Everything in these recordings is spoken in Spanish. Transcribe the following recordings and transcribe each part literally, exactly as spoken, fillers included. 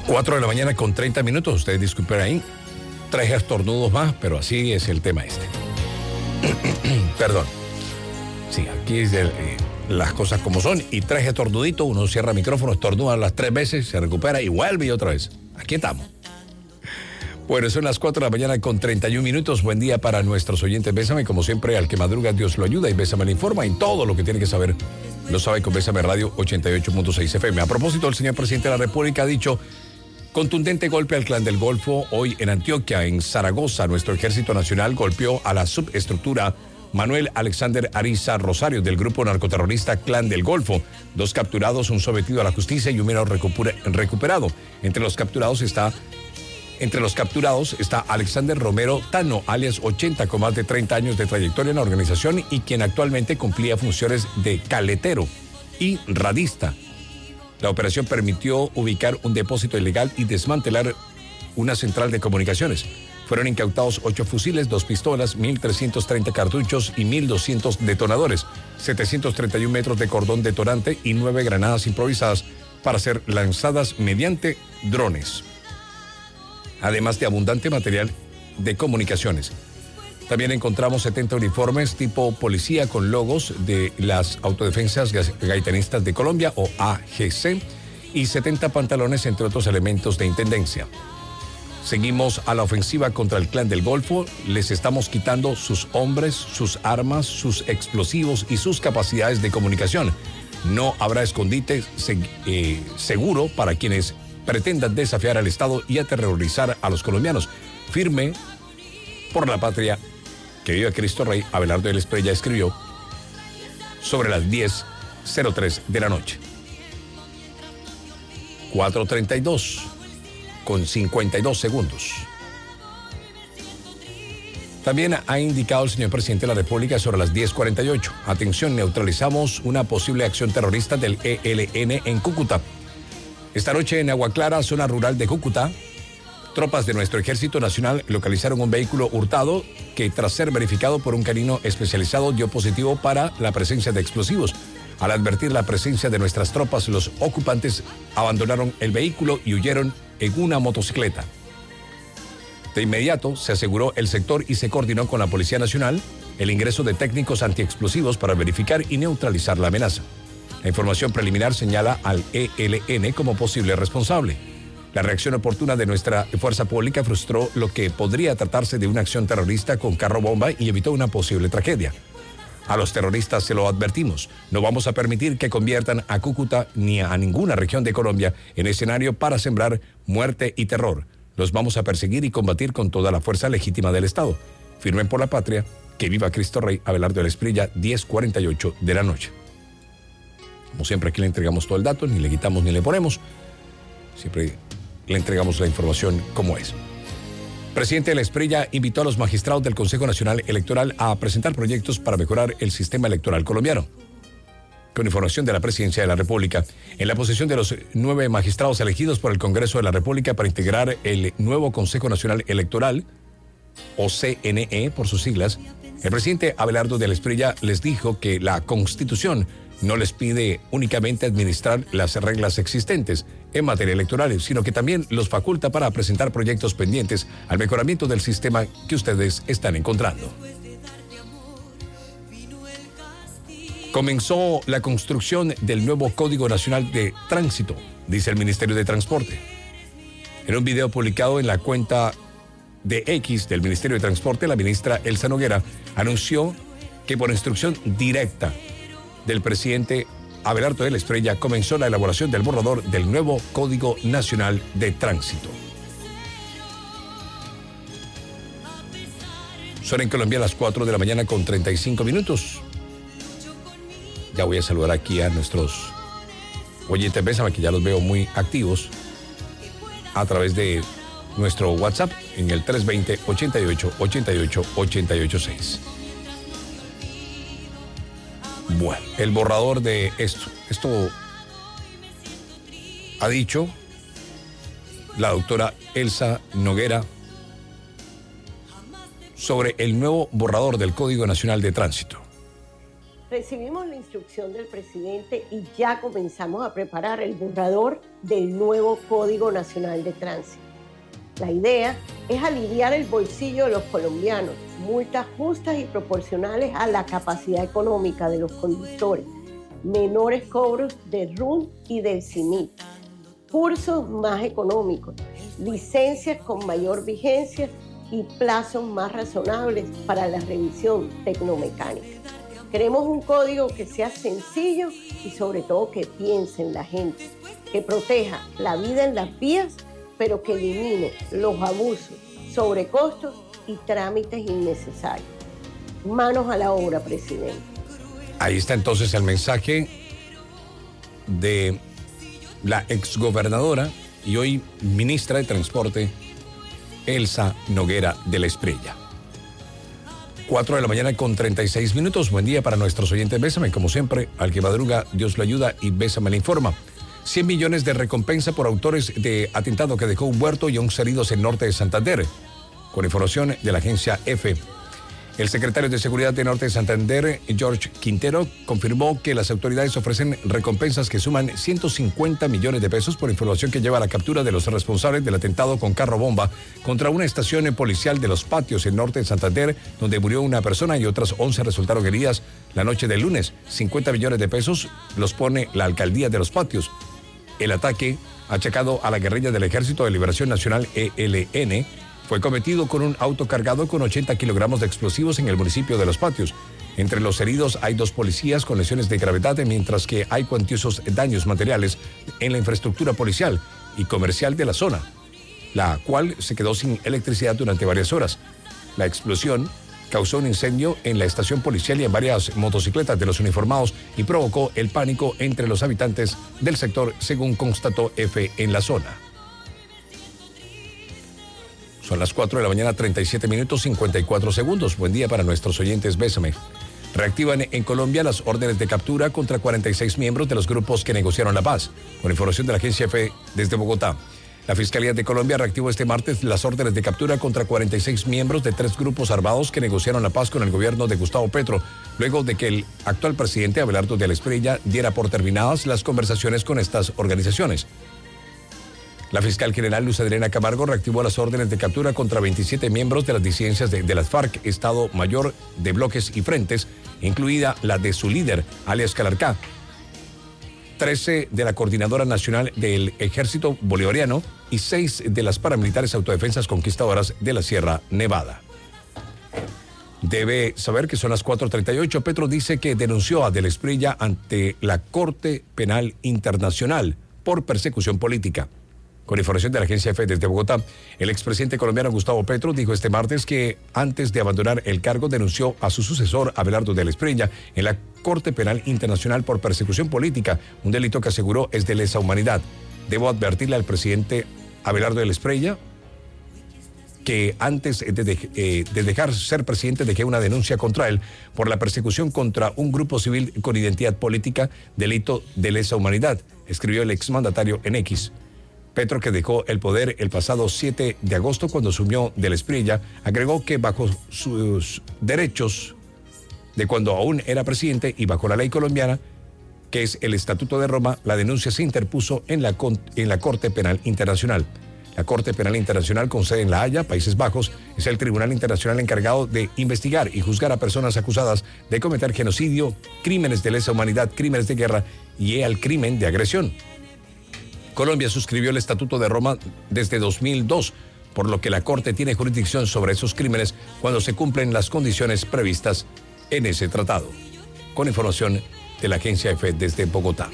cuatro de la mañana con treinta minutos. Ustedes disculpen ahí. Tres estornudos más, pero así es el tema este. Perdón. Sí, aquí es el, eh, las cosas como son. Y tres estornuditos, uno cierra el micrófono, estornuda las tres veces, se recupera y vuelve y otra vez. Aquí estamos. Bueno, son las cuatro de la mañana con treinta y un minutos. Buen día para nuestros oyentes. Bésame, como siempre, al que madruga, Dios lo ayuda y Bésame le informa en todo lo que tiene que saber. Lo sabe con Bésame Radio ochenta y ocho punto seis F M. A propósito, el señor presidente de la República ha dicho: contundente golpe al Clan del Golfo. Hoy en Antioquia, en Zaragoza, nuestro Ejército Nacional golpeó a la subestructura Manuel Alexander Ariza Rosario del grupo narcoterrorista Clan del Golfo. Dos capturados, un sometido a la justicia y un menor recuperado. Entre los capturados está Entre los capturados está Alexander Romero Tano, alias ochenta, con más de treinta años de trayectoria en la organización y quien actualmente cumplía funciones de caletero y radista. La operación permitió ubicar un depósito ilegal y desmantelar una central de comunicaciones. Fueron incautados ocho fusiles, dos pistolas, mil trescientos treinta cartuchos y mil doscientos detonadores, setecientos treinta y un metros de cordón detonante y nueve granadas improvisadas para ser lanzadas mediante drones, además de abundante material de comunicaciones. También encontramos setenta uniformes tipo policía con logos de las Autodefensas Gaitanistas de Colombia, o A G C, y setenta pantalones, entre otros elementos de intendencia. Seguimos a la ofensiva contra el Clan del Golfo. Les estamos quitando sus hombres, sus armas, sus explosivos y sus capacidades de comunicación. No habrá escondite seg- eh, seguro para quienes pretendan desafiar al Estado y aterrorizar a los colombianos. Firme por la patria, que viva Cristo Rey. Abelardo de la Espriella escribió sobre las diez cero tres de la noche. cuatro treinta y dos con cincuenta y dos segundos. También ha indicado el señor presidente de la República sobre las diez cuarenta y ocho. Atención, neutralizamos una posible acción terrorista del E L N en Cúcuta. Esta noche en Agua Clara, zona rural de Cúcuta, tropas de nuestro Ejército Nacional localizaron un vehículo hurtado que, tras ser verificado por un canino especializado, dio positivo para la presencia de explosivos. Al advertir la presencia de nuestras tropas, los ocupantes abandonaron el vehículo y huyeron en una motocicleta. De inmediato se aseguró el sector y se coordinó con la Policía Nacional el ingreso de técnicos antiexplosivos para verificar y neutralizar la amenaza. La información preliminar señala al E L N como posible responsable. La reacción oportuna de nuestra fuerza pública frustró lo que podría tratarse de una acción terrorista con carro bomba y evitó una posible tragedia. A los terroristas se lo advertimos: no vamos a permitir que conviertan a Cúcuta ni a ninguna región de Colombia en escenario para sembrar muerte y terror. Los vamos a perseguir y combatir con toda la fuerza legítima del Estado. Firmen por la patria, que viva Cristo Rey. Abelardo de la Espriella, diez cuarenta y ocho de la noche. Como siempre, aquí le entregamos todo el dato, ni le quitamos ni le ponemos. Siempre le entregamos la información como es. Presidente de la Espriella invitó a los magistrados del Consejo Nacional Electoral a presentar proyectos para mejorar el sistema electoral colombiano. Con información de la Presidencia de la República, en la posesión de los nueve magistrados elegidos por el Congreso de la República para integrar el nuevo Consejo Nacional Electoral, o C N E por sus siglas, el presidente Abelardo de la Espriella les dijo que la Constitución no les pide únicamente administrar las reglas existentes en materia electoral, sino que también los faculta para presentar proyectos pendientes al mejoramiento del sistema que ustedes están encontrando. Comenzó la construcción del nuevo Código Nacional de Tránsito, dice el Ministerio de Transporte. En un video publicado en la cuenta de X del Ministerio de Transporte, la ministra Elsa Noguera anunció que por instrucción directa del presidente Abelardo de la Espriella comenzó la elaboración del borrador del nuevo Código Nacional de Tránsito. Son en Colombia las cuatro de la mañana con treinta y cinco minutos. Ya voy a saludar aquí a nuestros oyentes, bésame, que ya los veo muy activos a través de nuestro WhatsApp en el tres dos cero, ochenta y ocho, ochenta y ocho, ochenta y ocho seis. Bueno, el borrador de esto. Esto ha dicho la doctora Elsa Noguera sobre el nuevo borrador del Código Nacional de Tránsito. Recibimos la instrucción del presidente y ya comenzamos a preparar el borrador del nuevo Código Nacional de Tránsito. La idea es aliviar el bolsillo de los colombianos, multas justas y proporcionales a la capacidad económica de los conductores, menores cobros de R U N y del C I M I T, cursos más económicos, licencias con mayor vigencia y plazos más razonables para la revisión tecnomecánica. Queremos un código que sea sencillo y sobre todo que piense en la gente, que proteja la vida en las vías, pero que elimine los abusos, sobrecostos y trámites innecesarios. Manos a la obra, presidente. Ahí está entonces el mensaje de la exgobernadora y hoy ministra de Transporte, Elsa Noguera de la Espriella. cuatro de la mañana con treinta y seis minutos. Buen día para nuestros oyentes. Bésame, como siempre, al que madruga, Dios lo ayuda y Bésame le informa. cien millones de recompensa por autores de atentado que dejó un muerto y once heridos en norte de Santander. Con información de la agencia EFE. El secretario de Seguridad de Norte de Santander, George Quintero, confirmó que las autoridades ofrecen recompensas que suman ciento cincuenta millones de pesos por información que lleva a la captura de los responsables del atentado con carro bomba contra una estación policial de Los Patios en norte de Santander, donde murió una persona y otras once resultaron heridas la noche del lunes. cincuenta millones de pesos los pone la alcaldía de Los Patios. El ataque, achacado a la guerrilla del Ejército de Liberación Nacional E L N, fue cometido con un auto cargado con ochenta kilogramos de explosivos en el municipio de Los Patios. Entre los heridos hay dos policías con lesiones de gravedad, mientras que hay cuantiosos daños materiales en la infraestructura policial y comercial de la zona, la cual se quedó sin electricidad durante varias horas. La explosión causó un incendio en la estación policial y en varias motocicletas de los uniformados y provocó el pánico entre los habitantes del sector, según constató EFE en la zona. Son las cuatro de la mañana, treinta y siete minutos, cincuenta y cuatro segundos. Buen día para nuestros oyentes. Bésame. Reactivan en Colombia las órdenes de captura contra cuarenta y seis miembros de los grupos que negociaron la paz. Con información de la agencia EFE desde Bogotá. La Fiscalía de Colombia reactivó este martes las órdenes de captura contra cuarenta y seis miembros de tres grupos armados que negociaron la paz con el gobierno de Gustavo Petro, luego de que el actual presidente Abelardo de la Espriella diera por terminadas las conversaciones con estas organizaciones. La fiscal general Luz Adriana Camargo reactivó las órdenes de captura contra veintisiete miembros de las disidencias de, de las FARC, Estado Mayor de Bloques y Frentes, incluida la de su líder, alias Calarcá, trece de la Coordinadora Nacional del Ejército Bolivariano y seis de las paramilitares autodefensas conquistadoras de la Sierra Nevada. Debe saber que son las cuatro treinta y ocho. Petro dice que denunció a de la Espriella ante la Corte Penal Internacional por persecución política. Con información de la agencia EFE desde Bogotá, el expresidente colombiano Gustavo Petro dijo este martes que antes de abandonar el cargo denunció a su sucesor Abelardo de la Espriella en la Corte Penal Internacional por persecución política, un delito que aseguró es de lesa humanidad. Debo advertirle al presidente Abelardo de la Espriella que antes de, de, eh, de dejar ser presidente dejé una denuncia contra él por la persecución contra un grupo civil con identidad política, delito de lesa humanidad, escribió el exmandatario en X. Petro, que dejó el poder el pasado siete de agosto cuando asumió de la Espriella, agregó que bajo sus derechos de cuando aún era presidente y bajo la ley colombiana, que es el Estatuto de Roma, la denuncia se interpuso en la, en la Corte Penal Internacional. La Corte Penal Internacional, con sede en La Haya, Países Bajos, es el tribunal internacional encargado de investigar y juzgar a personas acusadas de cometer genocidio, crímenes de lesa humanidad, crímenes de guerra y el crimen de agresión. Colombia suscribió el Estatuto de Roma desde dos mil dos, por lo que la Corte tiene jurisdicción sobre esos crímenes cuando se cumplen las condiciones previstas en ese tratado. Con información de la agencia EFE desde Bogotá.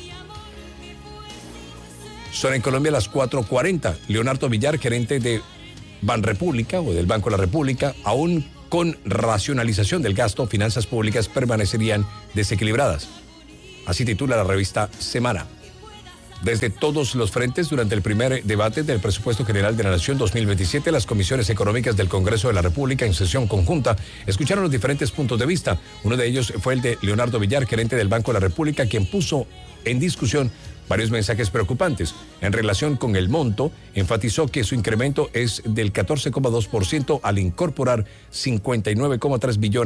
Son en Colombia las cuatro cuarenta. Leonardo Villar, gerente de Banrepública o del Banco de la República, aún con racionalización del gasto, finanzas públicas permanecerían desequilibradas. Así titula la revista Semana. Desde todos los frentes, durante el primer debate del Presupuesto General de la Nación dos mil veintisiete, las comisiones económicas del Congreso de la República en sesión conjunta escucharon los diferentes puntos de vista. Uno de ellos fue el de Leonardo Villar, gerente del Banco de la República, quien puso en discusión varios mensajes preocupantes. En relación con el monto, enfatizó que su incremento es del catorce coma dos por ciento al incorporar cincuenta y nueve coma tres billones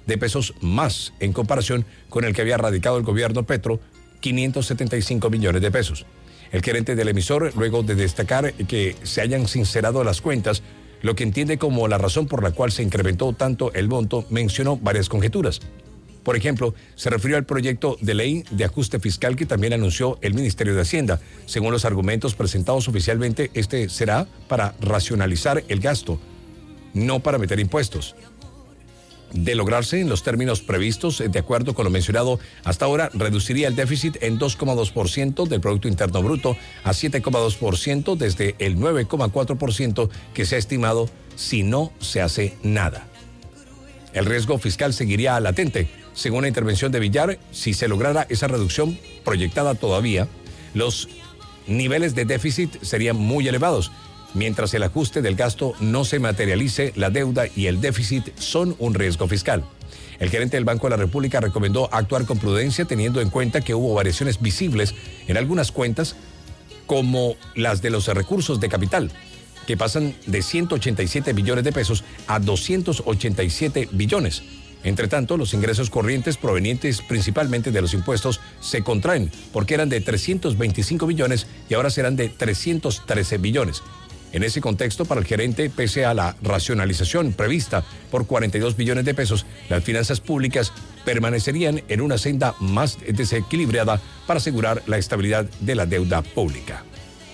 de pesos más en comparación con el que había radicado el gobierno Petro, quinientos setenta y cinco millones de pesos. El gerente del emisor, luego de destacar que se hayan sincerado las cuentas, lo que entiende como la razón por la cual se incrementó tanto el monto, mencionó varias conjeturas. Por ejemplo, se refirió al proyecto de ley de ajuste fiscal que también anunció el Ministerio de Hacienda. Según los argumentos presentados oficialmente, este será para racionalizar el gasto, no para meter impuestos. De lograrse en los términos previstos, de acuerdo con lo mencionado, hasta ahora reduciría el déficit en dos coma dos por ciento del Producto Interno Bruto a siete coma dos por ciento desde el nueve coma cuatro por ciento que se ha estimado si no se hace nada. El riesgo fiscal seguiría latente. Según la intervención de Villar, si se lograra esa reducción proyectada todavía, los niveles de déficit serían muy elevados. Mientras el ajuste del gasto no se materialice, la deuda y el déficit son un riesgo fiscal. El gerente del Banco de la República recomendó actuar con prudencia teniendo en cuenta que hubo variaciones visibles en algunas cuentas, como las de los recursos de capital, que pasan de ciento ochenta y siete billones de pesos a doscientos ochenta y siete billones. Entre tanto, los ingresos corrientes provenientes principalmente de los impuestos se contraen porque eran de trescientos veinticinco billones y ahora serán de trescientos trece billones. En ese contexto, para el gerente, pese a la racionalización prevista por cuarenta y dos billones de pesos, las finanzas públicas permanecerían en una senda más desequilibrada para asegurar la estabilidad de la deuda pública.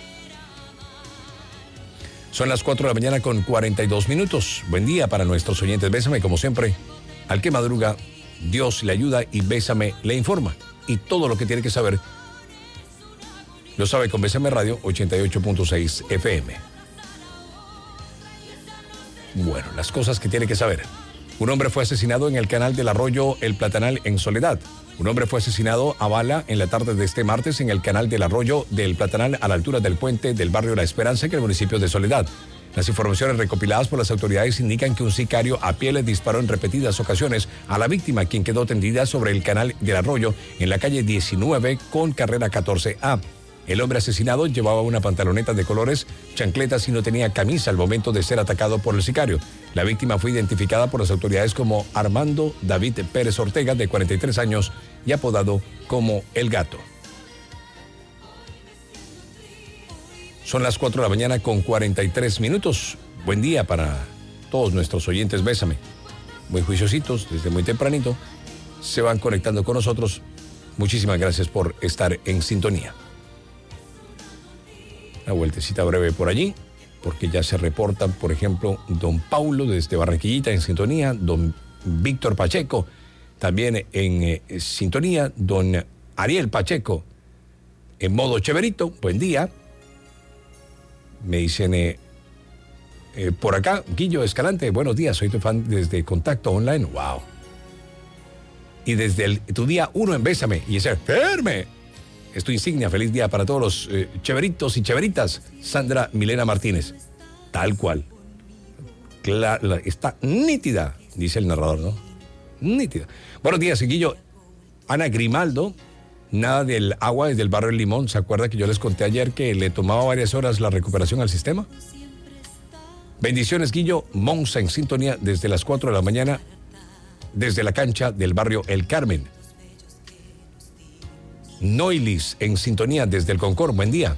Son las cuatro de la mañana con cuarenta y dos minutos. Buen día para nuestros oyentes. Bésame, como siempre, al que madruga, Dios le ayuda y Bésame le informa. Y todo lo que tiene que saber lo sabe con Bésame Radio ochenta y ocho punto seis F M. Bueno, las cosas que tiene que saber. Un hombre fue asesinado en el canal del arroyo El Platanal en Soledad. Un hombre fue asesinado a bala en la tarde de este martes en el canal del arroyo del Platanal a la altura del puente del barrio La Esperanza en el municipio de Soledad. Las informaciones recopiladas por las autoridades indican que un sicario a pie le disparó en repetidas ocasiones a la víctima, quien quedó tendida sobre el canal del arroyo en la calle diecinueve con carrera catorce A. El hombre asesinado llevaba una pantaloneta de colores, chancletas y no tenía camisa al momento de ser atacado por el sicario. La víctima fue identificada por las autoridades como Armando David Pérez Ortega, de cuarenta y tres años, y apodado como El Gato. Son las cuatro de la mañana con cuarenta y tres minutos. Buen día para todos nuestros oyentes. Bésame. Muy juiciositos, desde muy tempranito. Se van conectando con nosotros. Muchísimas gracias por estar en sintonía. Una vueltecita breve por allí, porque ya se reportan, por ejemplo, don Paulo desde Barranquillita en sintonía, don Víctor Pacheco también en eh, sintonía, don Ariel Pacheco en modo cheverito. Buen día. Me dicen eh, eh, por acá, Guillo Escalante, buenos días, soy tu fan desde Contacto Online. Wow. Y desde el, tu día uno en Bésame, y ese firme. Es tu insignia. Feliz día para todos los eh, cheveritos y cheveritas. Sandra Milena Martínez. Tal cual. Cla- la, está nítida, dice el narrador, ¿no? Nítida. Buenos días, Guillo. Ana Grimaldo. Nada del agua desde el barrio El Limón. ¿Se acuerda que yo les conté ayer que le tomaba varias horas la recuperación al sistema? Bendiciones, Guillo. Monza en sintonía desde las cuatro de la mañana, desde la cancha del barrio El Carmen. Noilis en sintonía desde el Concord. Buen día.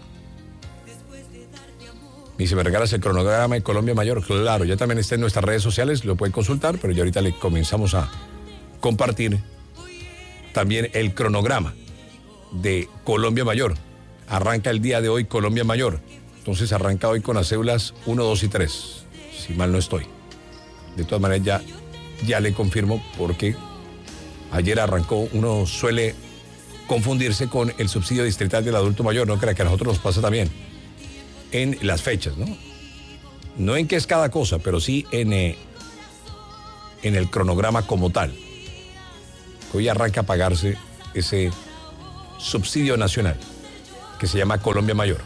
Y si me regalas el cronograma de Colombia Mayor, claro, ya también está en nuestras redes sociales, lo puede consultar, pero ya ahorita le comenzamos a compartir también el cronograma de Colombia Mayor. Arranca el día de hoy Colombia Mayor. Entonces arranca hoy con las cédulas uno, dos y tres, si mal no estoy. De todas maneras ya, ya le confirmo, porque ayer arrancó, uno suele confundirse con el subsidio distrital del adulto mayor, no crea que a nosotros nos pasa también en las fechas, ¿no? No en qué es cada cosa, pero sí en, eh, en el cronograma como tal. Hoy arranca a pagarse ese subsidio nacional que se llama Colombia Mayor.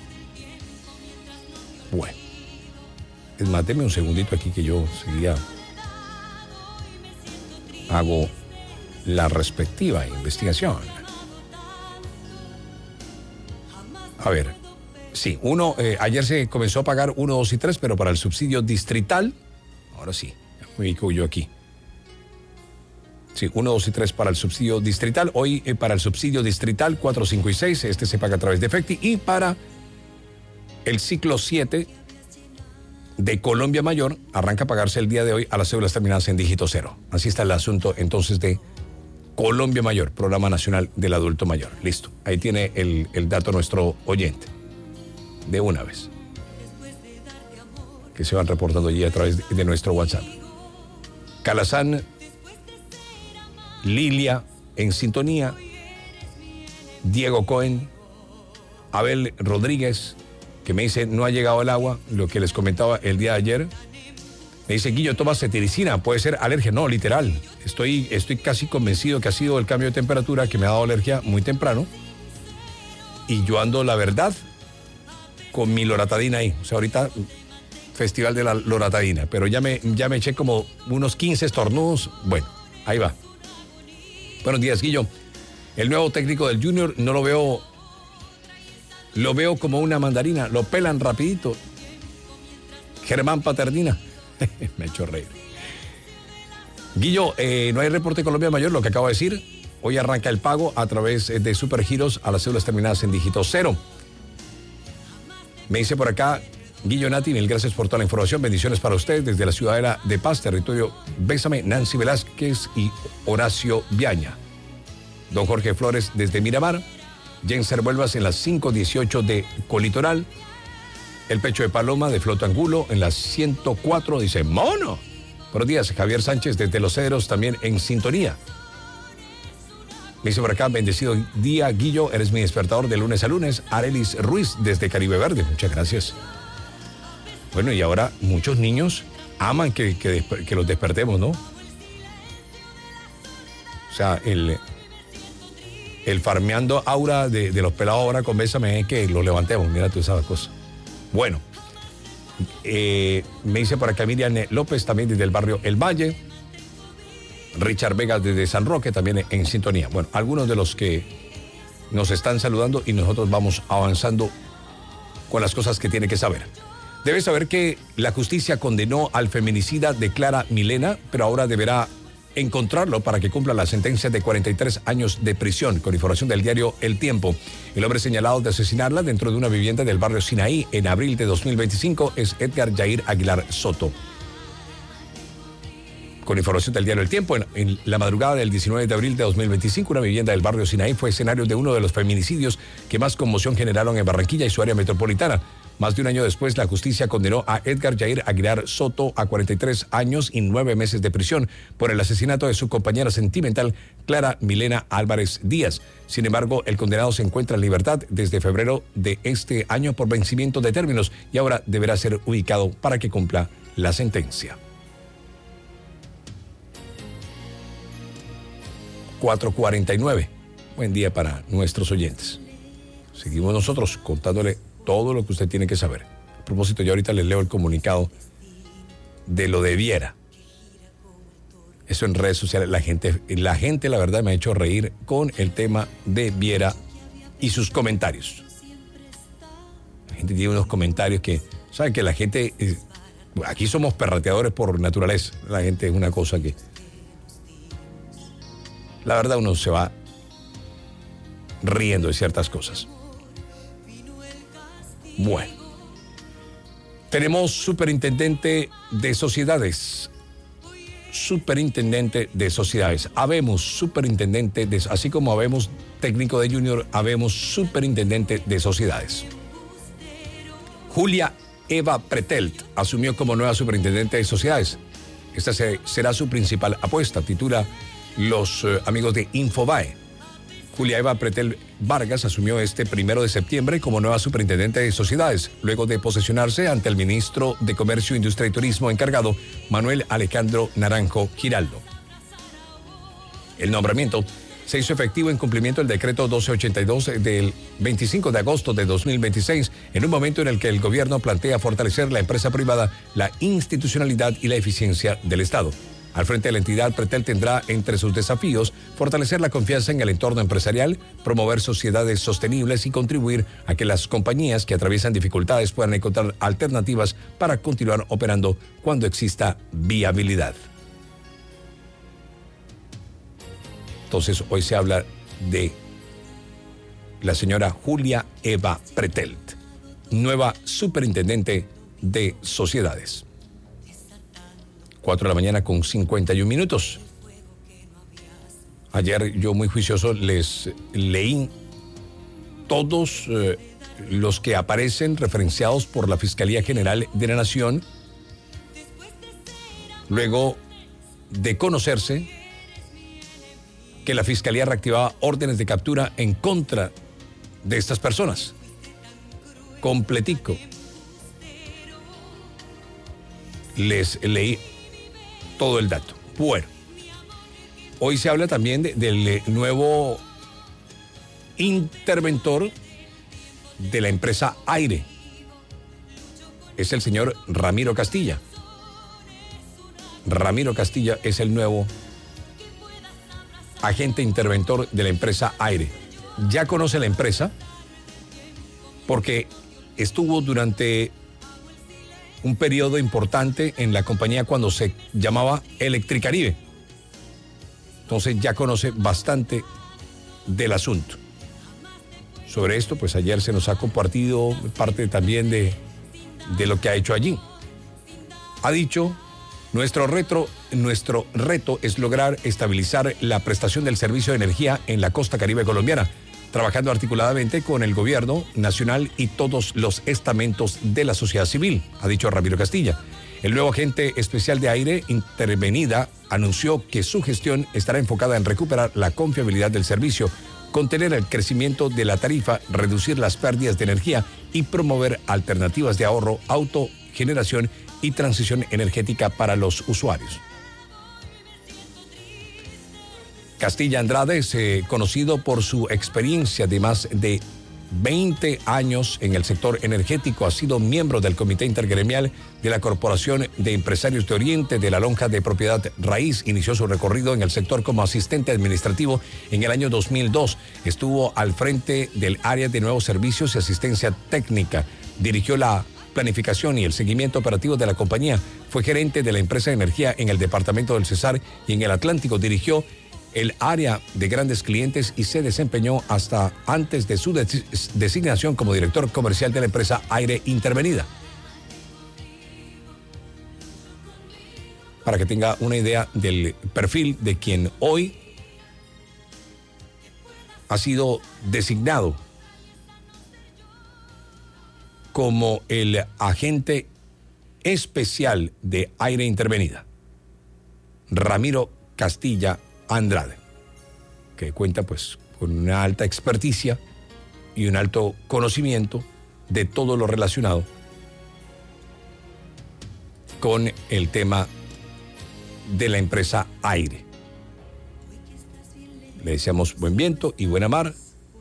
Bueno, es más, deme un segundito aquí que yo seguía hago la respectiva investigación. A ver, sí, uno, eh, ayer se comenzó a pagar uno, dos y tres, pero para el subsidio distrital, ahora sí, me ubico yo aquí. Sí, uno, dos y tres para el subsidio distrital. Hoy eh, para el subsidio distrital cuatro, cinco y seis, este se paga a través de Efecti. Y para el ciclo siete de Colombia Mayor, arranca a pagarse el día de hoy a las cédulas terminadas en dígito cero. Así está el asunto entonces de Colombia Mayor, Programa Nacional del Adulto Mayor. Listo, ahí tiene el, el dato nuestro oyente. De una vez. Que se van reportando allí a través de, de nuestro WhatsApp. Calazán, Lilia en sintonía, Diego Cohen, Abel Rodríguez, que me dice no ha llegado el agua, lo que les comentaba el día de ayer. Me dice, Guillo, toma cetiricina, puede ser alergia. No, literal, estoy, estoy casi convencido que ha sido el cambio de temperatura que me ha dado alergia muy temprano. Y yo ando, la verdad, con mi loratadina ahí. O sea, ahorita, festival de la loratadina. Pero ya me, ya me eché como unos quince estornudos. Bueno, ahí va. Buenos días, Guillo. El nuevo técnico del Junior no lo veo... Lo veo como una mandarina. Lo pelan rapidito. Germán Paternina. Me echó reír. Guillo, eh, no hay reporte de Colombia Mayor, lo que acabo de decir. Hoy arranca el pago a través de Supergiros a las cédulas terminadas en dígito cero. Me dice por acá, Guillo, Nati, mil gracias por toda la información. Bendiciones para usted desde la Ciudadela de Paz, territorio Bésame, Nancy Velázquez y Horacio Viaña. Don Jorge Flores desde Miramar. Jenser Vuelvas en las cinco dieciocho de Colitoral. El Pecho de Paloma de Flotangulo en las ciento cuatro, dice, ¡mono! Buenos días, Javier Sánchez desde Los Cedros, también en sintonía. Me dice por acá, bendecido día, Guillo, eres mi despertador de lunes a lunes. Arelis Ruiz desde Caribe Verde, muchas gracias. Bueno, y ahora muchos niños aman que, que, que los despertemos, ¿no? O sea, el... El farmeando aura de, de los pelados ahora con Bésame es que los levantemos. Mira tú esa cosa. Bueno, eh, me dice por acá Miriam López, también desde el barrio El Valle. Richard Vega desde San Roque, también en, en sintonía. Bueno, algunos de los que nos están saludando y nosotros vamos avanzando con las cosas que tiene que saber. Debe saber que la justicia condenó al feminicida de Clara Milena, pero ahora deberá encontrarlo para que cumpla la sentencia de cuarenta y tres años de prisión, con información del diario El Tiempo. El hombre señalado de asesinarla dentro de una vivienda del barrio Sinaí en abril de dos mil veinticinco es Edgar Jair Aguilar Soto. Con información del diario El Tiempo, en, en la madrugada del diecinueve de abril de dos mil veinticinco, una vivienda del barrio Sinaí fue escenario de uno de los feminicidios que más conmoción generaron en Barranquilla y su área metropolitana. Más de un año después, la justicia condenó a Edgar Jair Aguilar Soto a cuarenta y tres años y nueve meses de prisión por el asesinato de su compañera sentimental, Clara Milena Álvarez Díaz. Sin embargo, el condenado se encuentra en libertad desde febrero de este año por vencimiento de términos y ahora deberá ser ubicado para que cumpla la sentencia. cuatro cuarenta y nueve. Buen día para nuestros oyentes. Seguimos nosotros contándole todo lo que usted tiene que saber. A propósito, yo ahorita les leo el comunicado de lo de Viera. Eso en redes sociales, la gente, la gente la verdad me ha hecho reír con el tema de Viera y sus comentarios. La gente tiene unos comentarios que, ¿sabe que la gente, aquí somos perrateadores por naturaleza, la gente es una cosa que, la verdad uno se va riendo de ciertas cosas. Bueno, tenemos superintendente de sociedades, superintendente de sociedades, habemos superintendente, de, así como habemos técnico de Junior, habemos superintendente de sociedades. Julia Eva Pretelt asumió como nueva superintendente de sociedades. Esta se, será su principal apuesta, titula los eh, amigos de Infobae. Julia Eva Pretel Vargas asumió este primero de septiembre como nueva superintendente de sociedades, luego de posesionarse ante el ministro de Comercio, Industria y Turismo encargado, Manuel Alejandro Naranjo Giraldo. El nombramiento se hizo efectivo en cumplimiento del decreto doce ochenta y dos del veinticinco de agosto de dos mil veintiséis, en un momento en el que el gobierno plantea fortalecer la empresa privada, la institucionalidad y la eficiencia del Estado. Al frente de la entidad, Pretel tendrá entre sus desafíos fortalecer la confianza en el entorno empresarial, promover sociedades sostenibles y contribuir a que las compañías que atraviesan dificultades puedan encontrar alternativas para continuar operando cuando exista viabilidad. Entonces hoy se habla de la señora Julia Eva Pretelt, nueva superintendente de sociedades. Cuatro de la mañana con cincuenta y un minutos. Ayer yo muy juicioso les leí todos eh, los que aparecen referenciados por la Fiscalía General de la Nación, luego de conocerse que la Fiscalía reactivaba órdenes de captura en contra de estas personas. Completico. Les leí todo el dato. Bueno, hoy se habla también de, del nuevo interventor de la empresa Aire. Es el señor Ramiro Castilla. Ramiro Castilla es el nuevo agente interventor de la empresa Aire. Ya conoce la empresa porque estuvo durante un periodo importante en la compañía cuando se llamaba Electricaribe. Entonces ya conoce bastante del asunto. Sobre esto, pues ayer se nos ha compartido parte también de, de lo que ha hecho allí. Ha dicho, nuestro reto, nuestro reto es lograr estabilizar la prestación del servicio de energía en la costa caribe colombiana, trabajando articuladamente con el gobierno nacional y todos los estamentos de la sociedad civil, ha dicho Ramiro Castilla. El nuevo agente especial de Aire Intervenida anunció que su gestión estará enfocada en recuperar la confiabilidad del servicio, contener el crecimiento de la tarifa, reducir las pérdidas de energía y promover alternativas de ahorro, autogeneración y transición energética para los usuarios. Castilla Andrade es eh, conocido por su experiencia de más de veinte años en el sector energético. Ha sido miembro del Comité Intergremial de la Corporación de Empresarios de Oriente de la Lonja de Propiedad Raíz. Inició su recorrido en el sector como asistente administrativo en el año dos mil dos. Estuvo al frente del área de nuevos servicios y asistencia técnica. Dirigió la planificación y el seguimiento operativo de la compañía. Fue gerente de la empresa de energía en el departamento del Cesar y en el Atlántico. Dirigió el área de grandes clientes y se desempeñó hasta antes de su des- designación como director comercial de la empresa Aire Intervenida. Para que tenga una idea del perfil de quien hoy ha sido designado como el agente especial de Aire Intervenida, Ramiro Castilla Andrade, que cuenta pues con una alta experticia y un alto conocimiento de todo lo relacionado con el tema de la empresa Aire. Le deseamos buen viento y buena mar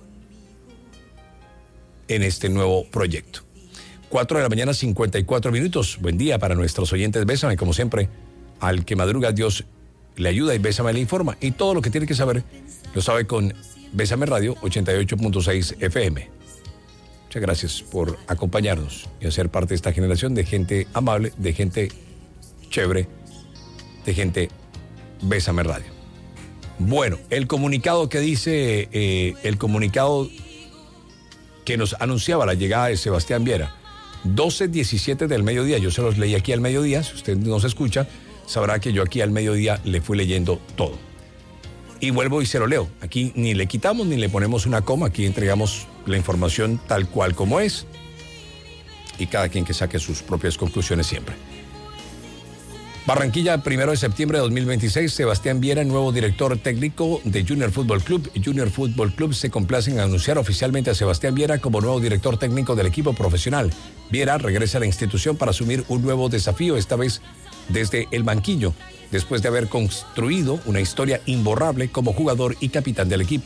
en este nuevo proyecto. Cuatro de la mañana, cincuenta y cuatro minutos. Buen día para nuestros oyentes. Bésame, como siempre, al que madruga Dios le ayuda y Bésame le informa. Y todo lo que tiene que saber lo sabe con Bésame Radio ochenta y ocho punto seis F M. Muchas gracias por acompañarnos y hacer parte de esta generación de gente amable, de gente chévere, de gente Bésame Radio. Bueno, el comunicado que dice, eh, el comunicado que nos anunciaba la llegada de Sebastián Viera, doce diecisiete del mediodía, yo se los leí aquí al mediodía, si usted nos escucha, sabrá que yo aquí al mediodía le fui leyendo todo. Y vuelvo y se lo leo. Aquí ni le quitamos ni le ponemos una coma, aquí entregamos la información tal cual como es y cada quien que saque sus propias conclusiones siempre. Barranquilla, primero de septiembre de dos mil veintiséis, Sebastián Viera, nuevo director técnico de Junior Fútbol Club. Junior Fútbol Club se complace en anunciar oficialmente a Sebastián Viera como nuevo director técnico del equipo profesional. Viera regresa a la institución para asumir un nuevo desafío, esta vez desde el banquillo, después de haber construido una historia imborrable como jugador y capitán del equipo.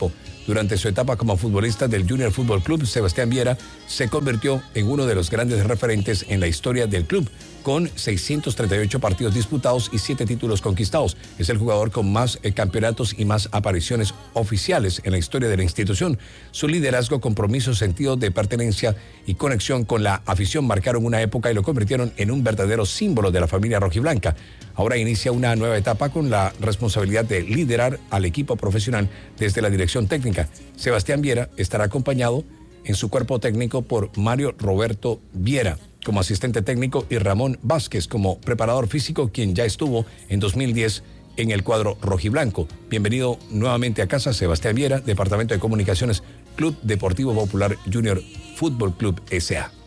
Durante su etapa como futbolista del Junior Fútbol Club, Sebastián Viera se convirtió en uno de los grandes referentes en la historia del club, con seiscientos treinta y ocho partidos disputados y siete títulos conquistados. Es el jugador con más eh, campeonatos y más apariciones oficiales en la historia de la institución. Su liderazgo, compromiso, sentido de pertenencia y conexión con la afición marcaron una época y lo convirtieron en un verdadero símbolo de la familia rojiblanca. Ahora inicia una nueva etapa con la responsabilidad de liderar al equipo profesional desde la dirección técnica. Sebastián Viera estará acompañado en su cuerpo técnico por Mario Roberto Viera como asistente técnico y Ramón Vázquez como preparador físico, quien ya estuvo en dos mil diez en el cuadro rojiblanco. Bienvenido nuevamente a casa, Sebastián Viera, Departamento de Comunicaciones, Club Deportivo Popular Junior Fútbol Club S A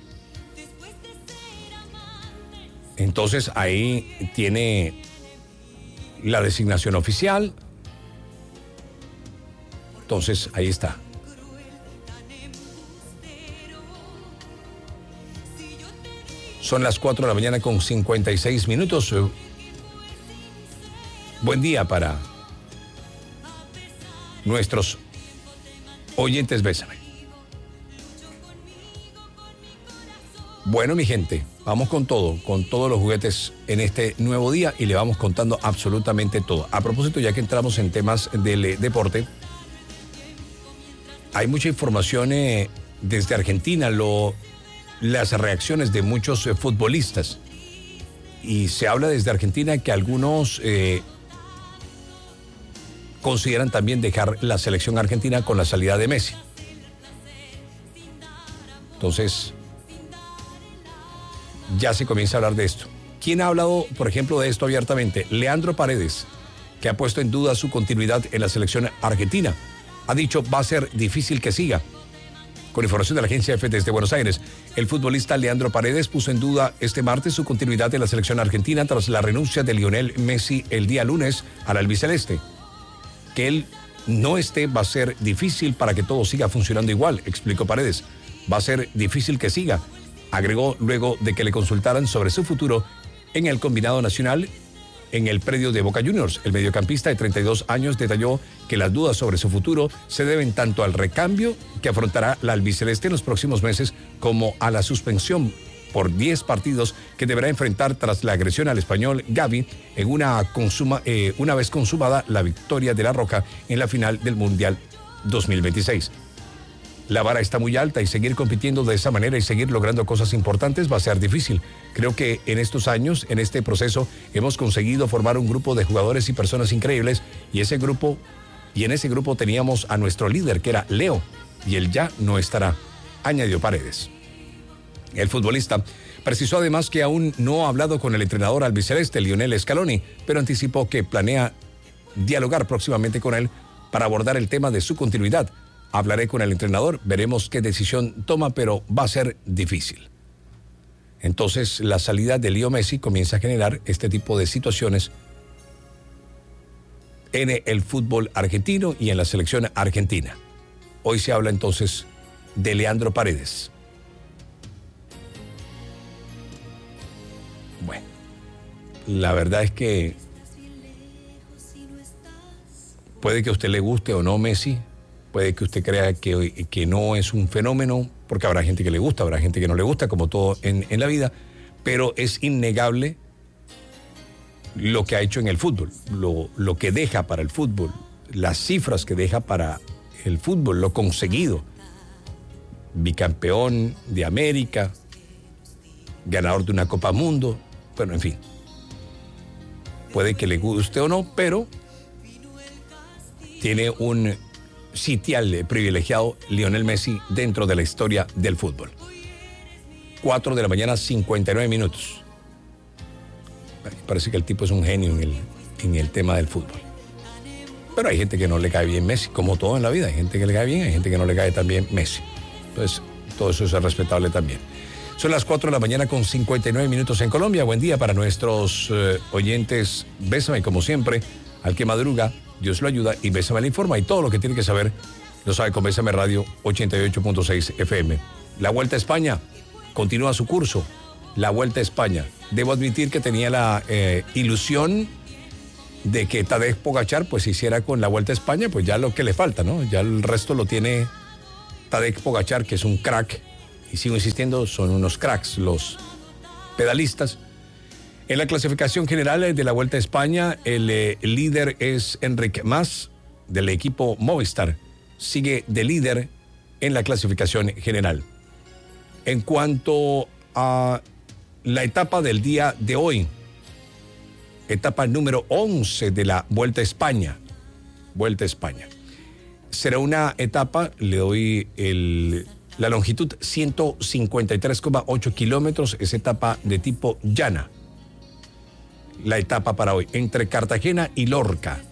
Entonces ahí tiene la designación oficial. Entonces ahí está. Son las cuatro de la mañana con cincuenta y seis minutos. Buen día para nuestros oyentes. Bésame. Bueno, mi gente, vamos con todo, con todos los juguetes en este nuevo día y le vamos contando absolutamente todo. A propósito, ya que entramos en temas del eh, deporte, hay mucha información eh, desde Argentina, lo... las reacciones de muchos eh, futbolistas, y se habla desde Argentina que algunos eh, consideran también dejar la selección argentina con la salida de Messi. Entonces ya se comienza a hablar de esto. ¿Quién ha hablado, por ejemplo, de esto abiertamente? Leandro Paredes, que ha puesto en duda su continuidad en la selección argentina. Ha dicho, va a ser difícil que siga. Con información de la agencia F desde Buenos Aires, el futbolista Leandro Paredes puso en duda este martes su continuidad en la selección argentina tras la renuncia de Lionel Messi el día lunes al albiceleste. Que él no esté va a ser difícil para que todo siga funcionando igual, explicó Paredes. Va a ser difícil que siga, agregó luego de que le consultaran sobre su futuro en el combinado nacional en el predio de Boca Juniors. El mediocampista de treinta y dos años detalló que las dudas sobre su futuro se deben tanto al recambio que afrontará la albiceleste en los próximos meses como a la suspensión por diez partidos que deberá enfrentar tras la agresión al español Gavi en una, consuma, eh, una vez consumada la victoria de La Roja en la final del Mundial dos mil veintiséis. La vara está muy alta y seguir compitiendo de esa manera y seguir logrando cosas importantes va a ser difícil. Creo que en estos años, en este proceso, hemos conseguido formar un grupo de jugadores y personas increíbles y ese grupo, y en ese grupo teníamos a nuestro líder, que era Leo, y él ya no estará, añadió Paredes. El futbolista precisó además que aún no ha hablado con el entrenador albiceleste, Lionel Scaloni, pero anticipó que planea dialogar próximamente con él para abordar el tema de su continuidad. Hablaré con el entrenador, veremos qué decisión toma, pero va a ser difícil. Entonces, la salida de Leo Messi comienza a generar este tipo de situaciones en el fútbol argentino y en la selección argentina. Hoy se habla entonces de Leandro Paredes. Bueno, la verdad es que puede que a usted le guste o no Messi. Puede que usted crea que, que no es un fenómeno, porque habrá gente que le gusta, habrá gente que no le gusta, como todo en, en la vida, pero es innegable lo que ha hecho en el fútbol, lo, lo que deja para el fútbol, las cifras que deja para el fútbol, lo conseguido. Bicampeón de América, ganador de una Copa Mundo, bueno, en fin. Puede que le guste o no, pero tiene un sitial privilegiado Lionel Messi dentro de la historia del fútbol. cuatro de la mañana, cincuenta y nueve minutos. Parece que el tipo es un genio en el, en el tema del fútbol. Pero hay gente que no le cae bien Messi, como todo en la vida. Hay gente que le cae bien, hay gente que no le cae tan bien Messi. Entonces, todo eso es respetable también. Son las cuatro de la mañana con cincuenta y nueve minutos en Colombia. Buen día para nuestros eh, oyentes. Bésame como siempre, al que madruga, Dios lo ayuda y Bésame le informa, y todo lo que tiene que saber lo sabe con Bésame Radio ochenta y ocho punto seis F M. La Vuelta a España continúa su curso. La Vuelta a España. Debo admitir que tenía la eh, ilusión de que Tadej Pogačar pues hiciera con la Vuelta a España, pues ya lo que le falta, ¿no? Ya el resto lo tiene Tadej Pogačar, que es un crack, y sigo insistiendo, son unos cracks los pedalistas. En la clasificación general de la Vuelta a España, el, eh, el líder es Enric Mas, del equipo Movistar. Sigue de líder en la clasificación general. En cuanto a la etapa del día de hoy, etapa número once de la Vuelta a España. Vuelta a España. Será una etapa, le doy el, la longitud ciento cincuenta y tres coma ocho kilómetros, es etapa de tipo llana. La etapa para hoy, entre Cartagena y Lorca.